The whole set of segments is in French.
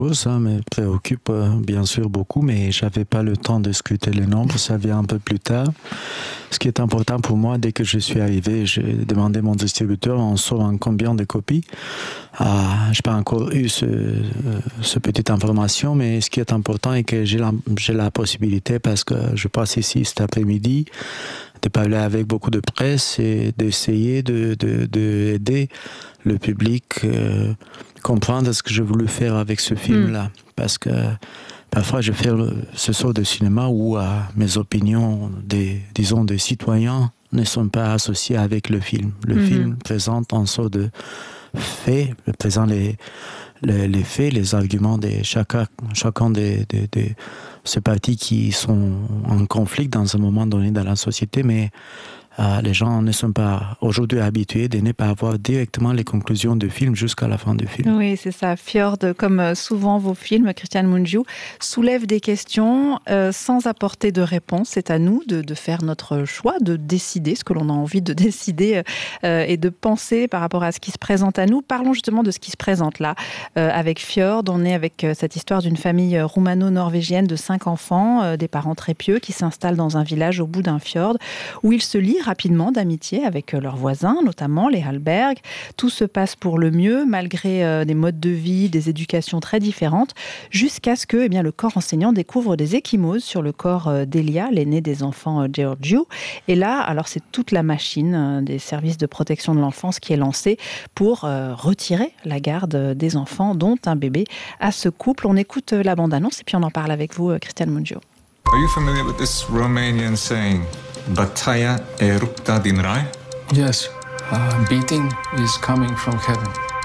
Ça me préoccupe bien sûr beaucoup, mais j'avais pas le temps de scruter les nombres, ça vient un peu plus tard. Ce qui est important pour moi, dès que je suis arrivé, j'ai demandé à mon distributeur, on sort en combien de copies. Je n'ai pas encore eu ce petite information, mais ce qui est important est que j'ai la possibilité, parce que je passe ici cet après-midi, de parler avec beaucoup de presse et d'essayer d'aider le public comprendre ce que je voulais faire avec ce film-là. Parce que parfois je fais ce sort de cinéma où mes opinions, disons, des citoyens ne sont pas associées avec le film. Le film présente un sort de faits, présente les faits, les arguments de chacun des ces partis qui sont en conflit dans un moment donné dans la société, mais les gens ne sont pas aujourd'hui habitués de ne pas avoir directement les conclusions du film jusqu'à la fin du film. Oui, c'est ça. Fjord, comme souvent vos films, Cristian Mungiu, soulève des questions sans apporter de réponse. C'est à nous de faire notre choix, de décider ce que l'on a envie de décider et de penser par rapport à ce qui se présente à nous. Parlons justement de ce qui se présente là. Avec Fjord, on est avec cette histoire d'une famille roumano-norvégienne de 5 enfants, des parents très pieux qui s'installent dans un village au bout d'un fjord où ils se lient rapidement d'amitié avec leurs voisins, notamment les Hallberg. Tout se passe pour le mieux, malgré des modes de vie, des éducations très différentes, jusqu'à ce que le corps enseignant découvre des ecchymoses sur le corps d'Elia, l'aîné des enfants Georgiou. Et là, alors c'est toute la machine des services de protection de l'enfance qui est lancée pour retirer la garde des enfants, dont un bébé, à ce couple. On écoute la bande-annonce et puis on en parle avec vous, Cristian Mungiu. Are you familiar with this Romanian saying, Bataia e rupta din rai? Yes, beating is coming from heaven.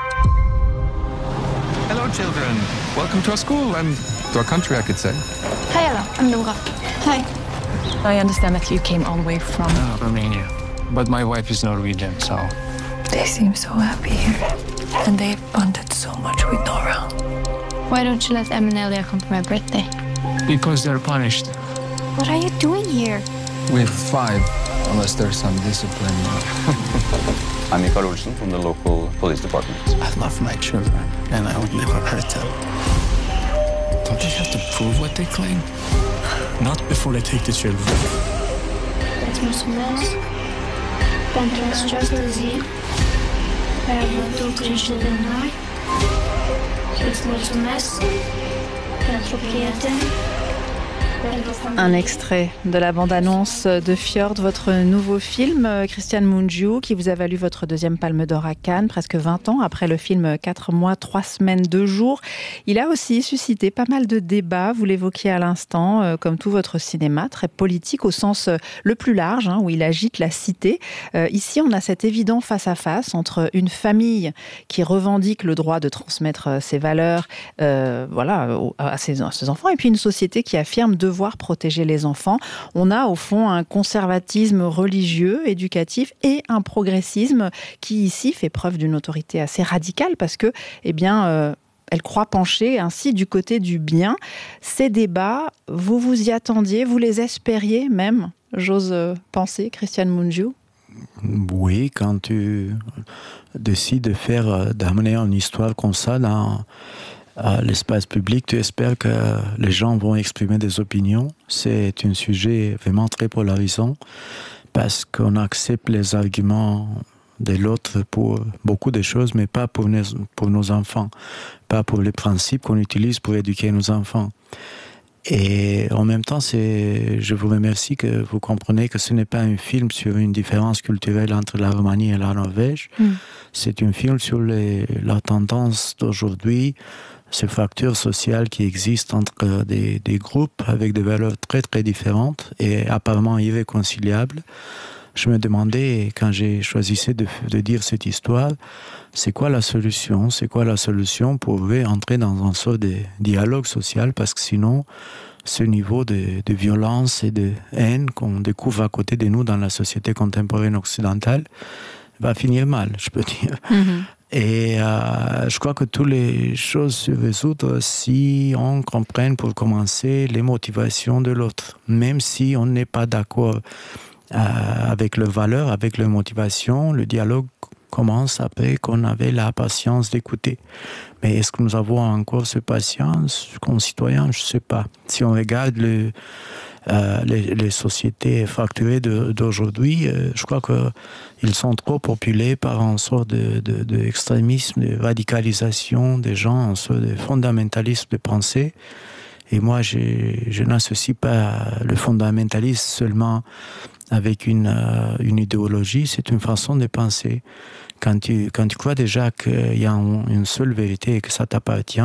Hello, children. Welcome to our school and to our country, I could say. Hi, Ella. I'm Laura. Hi. I understand that you came all the way from Romania. But my wife is Norwegian, so... They seem so happy here. And they've bonded so much with Nora. Why don't you let Em and Elia come for my birthday? Because they're punished. What are you doing here? We're 5, unless there's some discipline. I'm Mikael Olsen from the local police department. I love my children, and I would never hurt them. Don't they have to prove what they claim? Not before they take the children. Het mulțumesc pentru această zi care a bătut grijă de noi. Îți mulțumesc pentru prieteni. Un extrait de la bande-annonce de Fjord, votre nouveau film, Cristian Mungiu, qui vous a valu votre deuxième Palme d'Or à Cannes, presque 20 ans après le film 4 mois, 3 semaines, 2 jours. Il a aussi suscité pas mal de débats, vous l'évoquiez à l'instant, comme tout votre cinéma, très politique au sens le plus large, où il agite la cité. Ici, on a cet évident face-à-face entre une famille qui revendique le droit de transmettre ses valeurs à ses enfants, et puis une société qui affirme devoir protéger les enfants. On a au fond un conservatisme religieux, éducatif et un progressisme qui ici fait preuve d'une autorité assez radicale parce que, elle croit pencher ainsi du côté du bien. Ces débats, vous vous y attendiez, vous les espériez même, j'ose penser, Cristian Mungiu? Oui, quand tu décides d'amener une histoire comme ça dans l'espace public, tu espères que les gens vont exprimer des opinions. C'est un sujet vraiment très polarisant parce qu'on accepte les arguments de l'autre pour beaucoup de choses, mais pas pour nos enfants, pas pour les principes qu'on utilise pour éduquer nos enfants. Et en même temps, je vous remercie que vous compreniez que ce n'est pas un film sur une différence culturelle entre la Roumanie et la Norvège. C'est un film sur la tendance d'aujourd'hui, ces fractures sociales qui existent entre des groupes avec des valeurs très très différentes et apparemment irréconciliables. Je me demandais, quand j'ai choisi de dire cette histoire, c'est quoi la solution? C'est quoi la solution pour entrer dans un sort de dialogue social? Parce que sinon, ce niveau de violence et de haine qu'on découvre à côté de nous dans la société contemporaine occidentale va finir mal, je peux dire. Et je crois que toutes les choses se résoudent si on comprend pour commencer les motivations de l'autre. Même si on n'est pas d'accord avec leurs valeurs, avec leurs motivations, le dialogue commence après qu'on avait la patience d'écouter. Mais est-ce que nous avons encore cette patience comme citoyens? Je ne sais pas. Si on regarde les sociétés fracturées d'aujourd'hui, je crois qu'ils sont trop populés par une sorte d'extrémisme, de radicalisation des gens, une sorte de fondamentalisme de pensée. Et moi, je n'associe pas le fondamentalisme seulement avec une idéologie, c'est une façon de penser. Quand tu crois déjà qu'il y a une seule vérité et que ça t'appartient,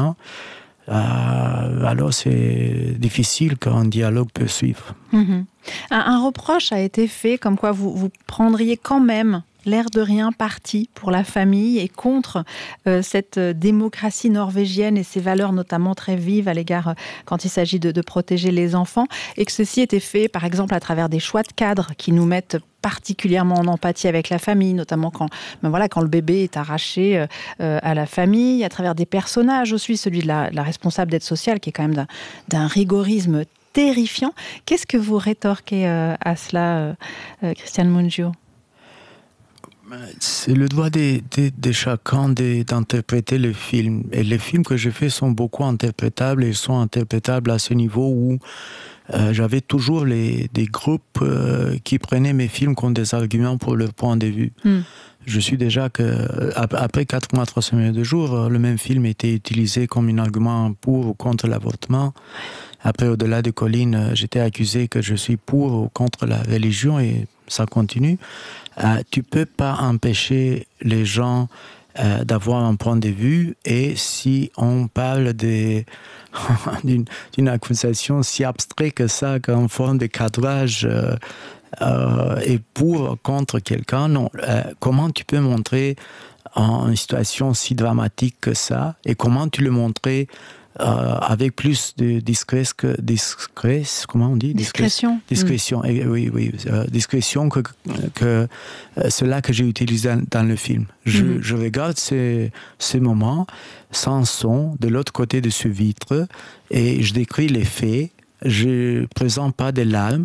alors c'est difficile qu'un dialogue peut suivre. Mm-hmm. Un reproche a été fait comme quoi vous prendriez quand même l'air de rien parti pour la famille et contre cette démocratie norvégienne et ses valeurs notamment très vives à l'égard quand il s'agit de protéger les enfants, et que ceci était fait par exemple à travers des choix de cadres qui nous mettent particulièrement en empathie avec la famille, notamment quand le bébé est arraché à la famille, à travers des personnages aussi, celui de la responsable d'aide sociale qui est quand même d'un rigorisme terrifiant. Qu'est-ce que vous rétorquez à cela, Christian Mungiu? C'est le droit de chacun d'interpréter le film. Et les films que je fais sont beaucoup interprétables, et ils sont interprétables à ce niveau où j'avais toujours des groupes qui prenaient mes films comme des arguments pour leur point de vue. Je suis déjà après 4 mois, 3 semaines, 2 jours, le même film était utilisé comme un argument pour ou contre l'avortement. Après, au-delà des collines, j'étais accusé que je suis pour ou contre la religion, et ça continue. Tu peux pas empêcher les gens d'avoir un point de vue, et si on parle d'une accusation si abstraite que ça, qu'en forme de cadrage et pour contre quelqu'un, non. Comment tu peux montrer une situation si dramatique que ça, et comment tu le montrer avec plus de discrétion, comment on dit? Discrétion. Discrétion, oui. Discrétion que cela que j'ai utilisé dans le film. Je regarde ces moments sans son, de l'autre côté de ce vitre, et je décris les faits. Je ne présente pas de larmes.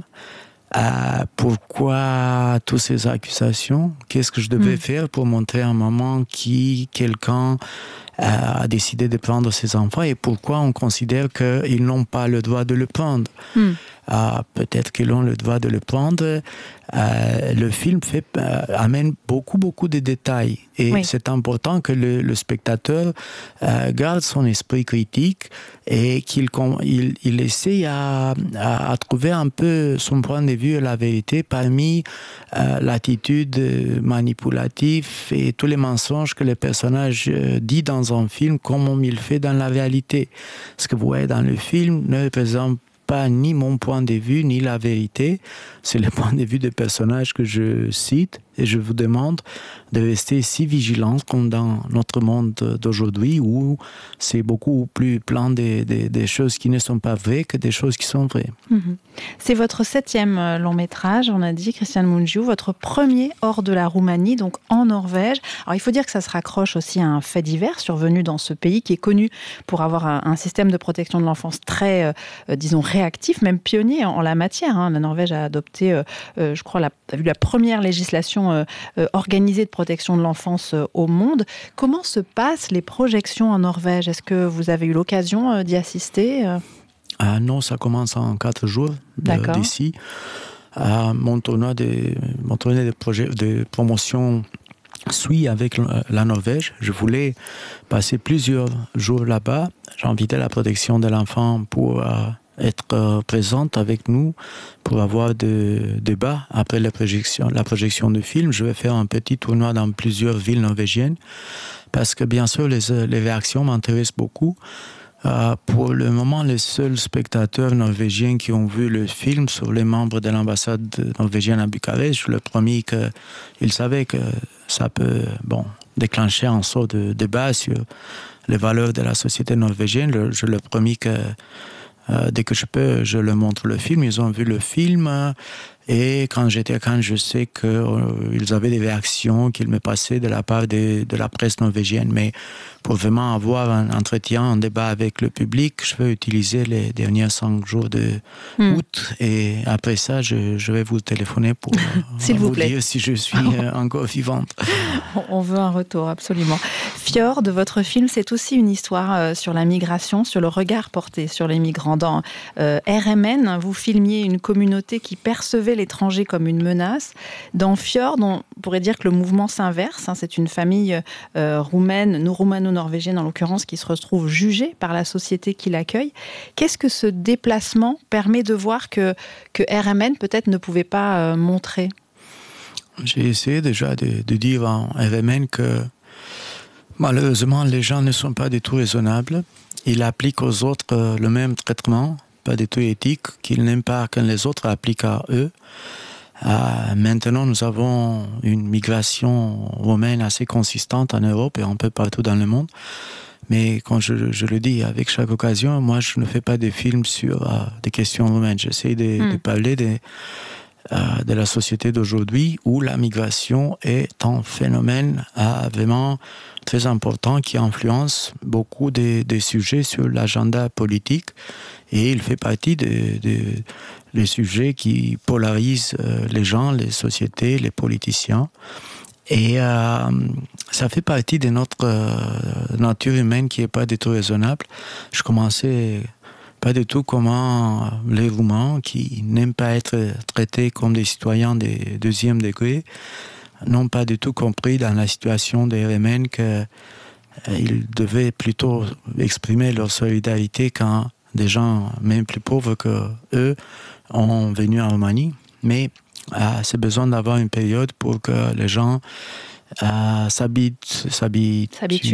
Pourquoi toutes ces accusations? Qu'est-ce que je devais faire pour montrer un moment quelqu'un a décidé de prendre ses enfants, et pourquoi on considère qu'ils n'ont pas le droit de le prendre? Peut-être qu'ils ont le droit de le prendre. Le film amène beaucoup de détails, et c'est important que le spectateur garde son esprit critique et qu'il essaie à trouver un peu son point de vue et la vérité parmi l'attitude manipulative et tous les mensonges que le personnage dit dans un film, comme il fait dans la réalité. Ce que vous voyez dans le film ne représente pas ni mon point de vue, ni la vérité. C'est le point de vue des personnages que je cite, et je vous demande de rester si vigilants comme dans notre monde d'aujourd'hui, où c'est beaucoup plus plein des choses qui ne sont pas vraies que des choses qui sont vraies. C'est votre 7e long métrage, on a dit, Christian Mungiu, votre premier hors de la Roumanie, donc en Norvège. Alors il faut dire que ça se raccroche aussi à un fait divers survenu dans ce pays qui est connu pour avoir un système de protection de l'enfance très, disons, réactif, même pionnier en la matière. La Norvège a adopté, je crois, a vu la première législation organisée de protection de l'enfance au monde. Comment se passent les projections en Norvège? Est-ce que vous avez eu l'occasion d'y assister? Non, ça commence en 4 jours d'ici. Mon tournoi de promotion suit avec la Norvège. Je voulais passer plusieurs jours là-bas. J'ai invité la protection de l'enfant pour être présente avec nous, pour avoir des débats après la projection du film. Je vais faire un petit tournoi dans plusieurs villes norvégiennes, parce que bien sûr les réactions m'intéressent beaucoup. Pour le moment, les seuls spectateurs norvégiens qui ont vu le film sont les membres de l'ambassade norvégienne à Bucarest. Je leur ai promis qu'ils savaient que ça peut déclencher un sort de débat sur les valeurs de la société norvégienne. Je leur ai promis que dès que je peux, je leur montre le film. Ils ont vu le film Et quand j'étais à Cannes, je sais qu'ils avaient des réactions qu'ils me passaient de la part de la presse norvégienne. Mais pour vraiment avoir un entretien, un débat avec le public, je vais utiliser les derniers 5 jours d'août. Et après ça, je vais vous téléphoner pour vous dire si je suis encore vivante. On veut un retour, absolument. Fjord, votre film, c'est aussi une histoire sur la migration, sur le regard porté sur les migrants. Dans RMN, vous filmiez une communauté qui percevait l'étranger comme une menace. Dans Fjord, on pourrait dire que le mouvement s'inverse. C'est une famille roumaine, roumano-norvégienne en l'occurrence, qui se retrouve jugée par la société qui l'accueille. Qu'est-ce que ce déplacement permet de voir que RMN peut-être ne pouvait pas montrer ? J'ai essayé déjà de dire en RMN que malheureusement les gens ne sont pas du tout raisonnables. Ils appliquent aux autres le même traitement, pas du tout éthique, qu'ils n'aiment pas que les autres appliquent à eux. Maintenant, nous avons une migration roumaine assez consistante en Europe et un peu partout dans le monde. Mais quand je le dis avec chaque occasion, moi je ne fais pas des films sur des questions roumaines. J'essaie de parler de la société d'aujourd'hui où la migration est un phénomène vraiment très important qui influence beaucoup des sujets sur l'agenda politique et il fait partie des sujets qui polarisent les gens, les sociétés, les politiciens. Et ça fait partie de notre nature humaine qui n'est pas du tout raisonnable. Je commençais pas du tout comment les Roumains, qui n'aiment pas être traités comme des citoyens de deuxième degré, n'ont pas du tout compris dans la situation des RMN qu'ils devaient plutôt exprimer leur solidarité quand des gens même plus pauvres que eux ont venu en Roumanie. Mais c'est besoin d'avoir une période pour que les gens s'habituent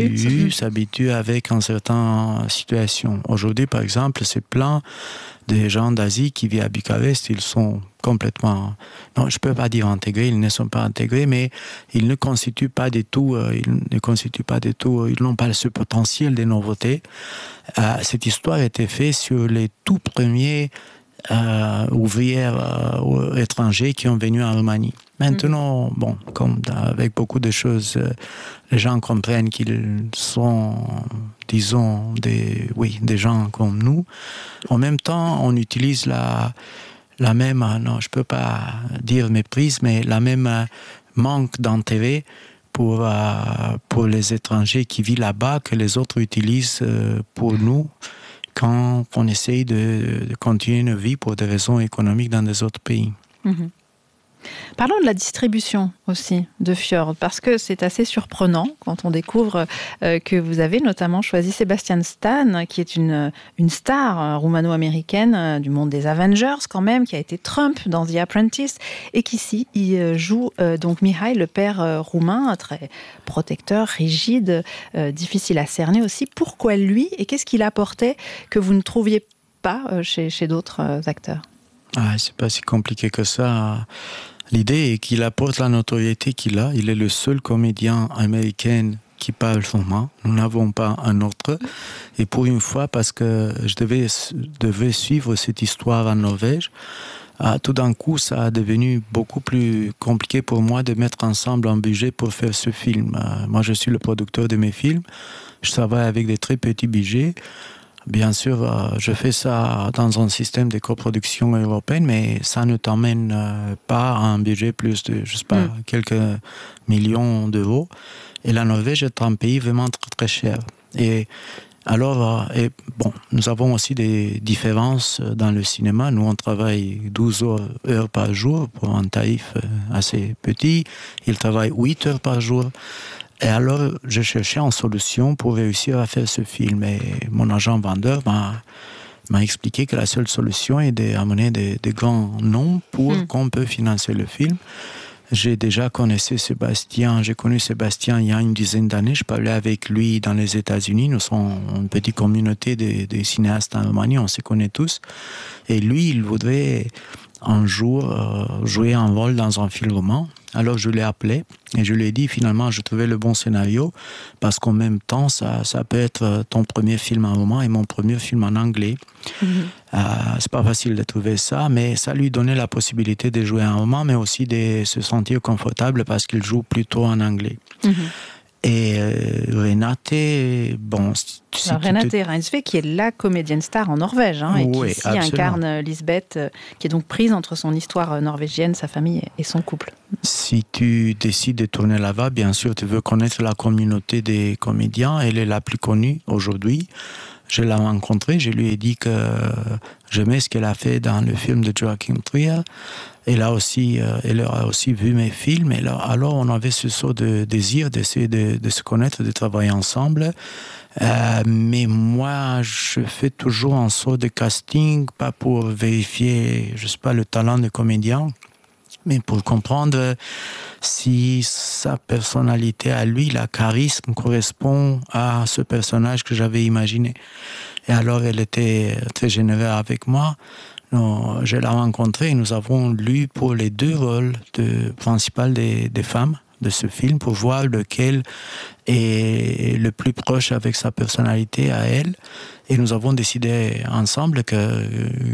avec une certaine situation. Aujourd'hui, par exemple, c'est plein de gens d'Asie qui vivent à Bucarest. Ils sont complètement, non, je peux pas dire intégrés, ils ne sont pas intégrés, mais ils ne constituent pas du tout, ils n'ont pas ce potentiel de nouveauté. Cette histoire a été faite sur les tout premiers ouvrières étrangers qui ont venu en Roumanie. Maintenant, bon, comme avec beaucoup de choses, les gens comprennent qu'ils sont, disons, des gens comme nous. En même temps, on utilise la même, non, je peux pas dire méprise, mais la même manque d'intérêt pour les étrangers qui vivent là-bas que les autres utilisent pour nous quand on essaye de continuer nos vies pour des raisons économiques dans des autres pays. Parlons de la distribution aussi de Fjord, parce que c'est assez surprenant quand on découvre que vous avez notamment choisi Sebastian Stan, qui est une star roumano-américaine du monde des Avengers quand même, qui a été Trump dans The Apprentice, et qu'ici, il joue donc Mihai, le père roumain, très protecteur, rigide, difficile à cerner aussi. Pourquoi lui, et qu'est-ce qu'il apportait que vous ne trouviez pas chez d'autres acteurs ? C'est pas si compliqué que ça. L'idée est qu'il apporte la notoriété qu'il a. Il est le seul comédien américain qui parle roumain. Nous n'avons pas un autre. Et pour une fois, parce que je devais suivre cette histoire en Norvège, tout d'un coup, ça a devenu beaucoup plus compliqué pour moi de mettre ensemble un budget pour faire ce film. Moi, je suis le producteur de mes films. Je travaille avec des très petits budgets. Bien sûr, je fais ça dans un système de coproduction européenne, mais ça ne t'emmène pas à un budget plus de, je sais pas, quelques millions d'euros. Et la Norvège est un pays vraiment très, très cher. Et alors, nous avons aussi des différences dans le cinéma. Nous, on travaille 12 heures par jour pour un tarif assez petit. Ils travaillent 8 heures par jour. Et alors, je cherchais une solution pour réussir à faire ce film. Et mon agent vendeur m'a expliqué que la seule solution est d'amener des grands noms pour qu'on peut financer le film. J'ai déjà connu Sébastien il y a une dizaine d'années. Je parlais avec lui dans les États-Unis. Nous sommes une petite communauté de cinéastes en Roumanie, on se connaît tous. Et lui, il voudrait un jour jouer un rôle dans un film roumain. Alors je l'ai appelé et je lui ai dit finalement je trouvais le bon scénario parce qu'en même temps ça peut être ton premier film en roumain et mon premier film en anglais. C'est pas facile de trouver ça, mais ça lui donnait la possibilité de jouer un moment, mais aussi de se sentir confortable parce qu'il joue plutôt en anglais. Et Renate, bon... Renate Reinsve, qui est la comédienne star en Norvège, et qui ici incarne Lisbeth, qui est donc prise entre son histoire norvégienne, sa famille et son couple. Si tu décides de tourner là-bas, bien sûr, tu veux connaître la communauté des comédiens. Elle est la plus connue aujourd'hui. Je l'ai rencontrée, je lui ai dit que j'aimais ce qu'elle a fait dans le film de Joachim Trier. Elle a aussi vu mes films. Et là, alors, on avait ce sort de désir d'essayer de se connaître, de travailler ensemble. Mais moi, je fais toujours un sort de casting, pas pour vérifier, je sais pas, le talent de comédien, mais pour comprendre si sa personnalité à lui, la charisme, correspond à ce personnage que j'avais imaginé. Et alors, elle était très généreuse avec moi. Je l'ai rencontrée et nous avons lu pour les 2 rôles principaux des femmes de ce film pour voir lequel est le plus proche avec sa personnalité à elle. Et nous avons décidé ensemble que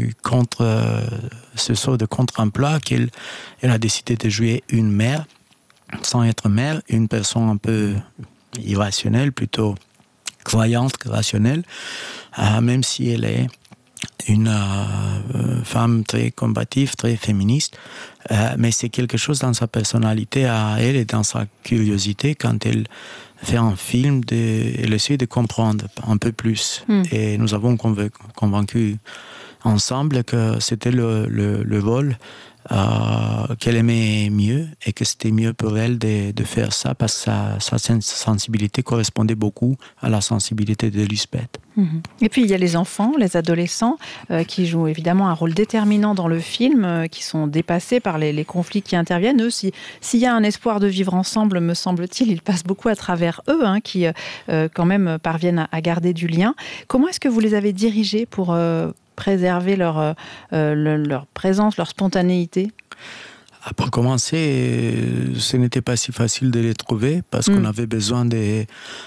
contre ce sort de contre-emploi, qu'elle a décidé de jouer une mère, sans être mère, une personne un peu irrationnelle, plutôt croyante que rationnelle, même si elle est une femme très combative, très féministe, mais c'est quelque chose dans sa personnalité à elle et dans sa curiosité quand elle fait un film, elle essaie de comprendre un peu plus. Et nous avons convaincu ensemble que c'était le rôle qu'elle aimait mieux et que c'était mieux pour elle de faire ça parce que sa sensibilité correspondait beaucoup à la sensibilité de Lisbeth. Et puis il y a les enfants, les adolescents qui jouent évidemment un rôle déterminant dans le film, qui sont dépassés par les conflits qui interviennent. Eux, s'il y a un espoir de vivre ensemble, me semble-t-il, il passe beaucoup à travers eux, qui quand même parviennent à garder du lien. Comment est-ce que vous les avez dirigés pour préserver leur présence, leur spontanéité? Pour commencer, ce n'était pas si facile de les trouver parce qu'on avait besoin des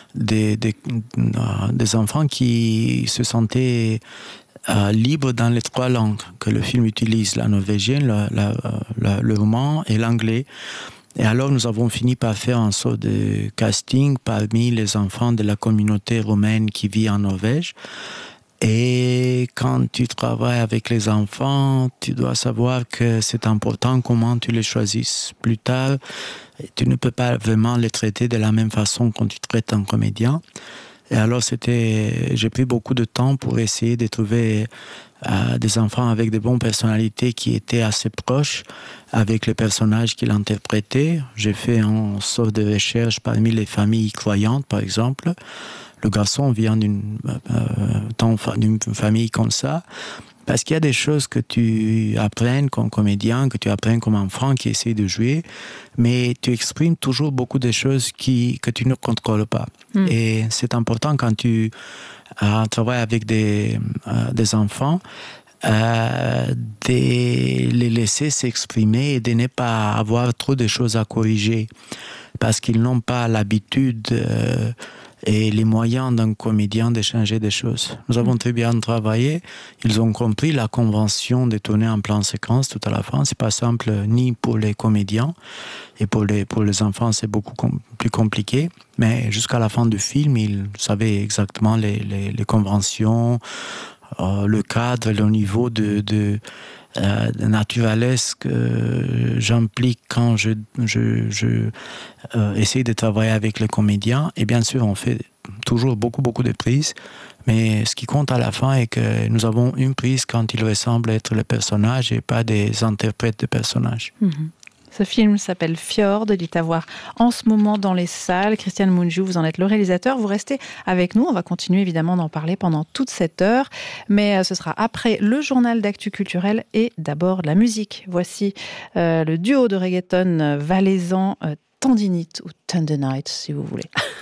enfants qui se sentaient libres dans les 3 langues que le film utilise, la norvégienne, le roman et l'anglais. Et alors nous avons fini par faire un sort de casting parmi les enfants de la communauté roumaine qui vit en Norvège. Et quand tu travailles avec les enfants, tu dois savoir que c'est important comment tu les choisisses. Plus tard, tu ne peux pas vraiment les traiter de la même façon quand tu traites un comédien. Et alors, j'ai pris beaucoup de temps pour essayer de trouver des enfants avec de bonnes personnalités qui étaient assez proches avec les personnages qu'il interprétait. J'ai fait une sorte de recherche parmi les familles croyantes, par exemple. Le garçon vient d'une famille comme ça, parce qu'il y a des choses que tu apprennes comme comédien, que tu apprennes comme enfant qui essaie de jouer, mais tu exprimes toujours beaucoup de choses que tu ne contrôles pas. Et c'est important quand tu travailles avec des enfants, de les laisser s'exprimer et de ne pas avoir trop de choses à corriger, parce qu'ils n'ont pas l'habitude et les moyens d'un comédien de changer des choses. Nous avons très bien travaillé. Ils ont compris la convention de tourner en plan séquence tout à la fin. C'est pas simple ni pour les comédiens et pour les enfants, c'est beaucoup plus compliqué. Mais jusqu'à la fin du film, ils savaient exactement les conventions, le cadre, le niveau de naturalesque que j'implique quand je essaie de travailler avec les comédiens. Et bien sûr, on fait toujours beaucoup de prises, mais ce qui compte à la fin est que nous avons une prise quand il ressemble être le personnage et pas des interprètes de personnages. Ce film s'appelle Fjord, il est à voir en ce moment dans les salles. Christian Mungiu, vous en êtes le réalisateur. Vous restez avec nous. On va continuer évidemment d'en parler pendant toute cette heure. Mais ce sera après le journal d'actu culturel et d'abord la musique. Voici le duo de reggaeton valaisan Tendinite ou Tendinite si vous voulez.